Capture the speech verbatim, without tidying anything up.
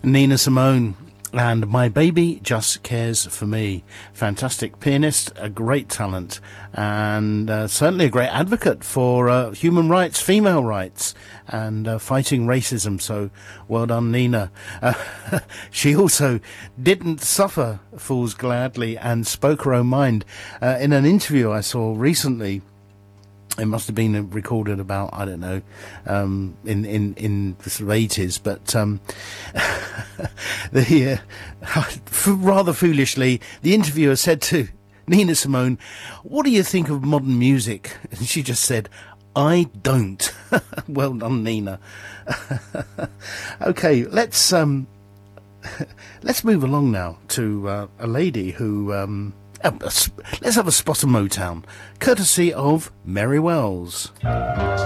Nina Simone and My Baby Just Cares for Me. Fantastic pianist, a great talent, and uh, certainly a great advocate for uh, human rights, female rights, and uh, fighting racism. So well done, Nina. Uh, she also didn't suffer fools gladly and spoke her own mind. Uh, in an interview I saw recently, it must have been recorded about, I don't know, um, in, in, in the sort of eighties, but um, the uh, rather foolishly, the interviewer said to Nina Simone, "What do you think of modern music?" And she just said, "I don't." Well done, Nina. Okay, let's um, let's move along now to uh, a lady who... Um, Uh, let's have a spot of Motown, courtesy of Mary Wells.